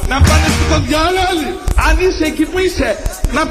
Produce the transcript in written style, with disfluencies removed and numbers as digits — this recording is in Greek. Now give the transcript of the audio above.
να πάνε στο διάλογο. Αν είσαι εκεί που είσαι, να